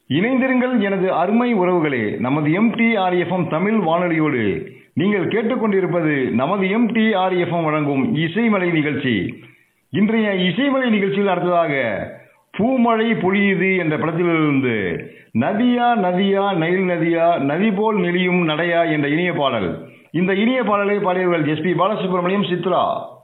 இணைந்திருங்கள் எனது அருமை உறவுகளே. நமது MTRFM தமிழ் வானொலியோடு நீங்கள் கேட்டுக்கொண்டிருப்பது நமது MTRFM வழங்கும் இசைமலை நிகழ்ச்சி. இன்றைய இசைமலை நிகழ்ச்சியில் அடுத்ததாக பூமழை பொழியுது என்ற படத்திலிருந்து நதியா நதியா நைல் நதியா நதி போல் நெளியும் நடையா என்ற இனிய பாடல். இந்த இனிய பாடலை பாடியவர்கள் SP பாலசுப்ரமணியம், சித்ரா.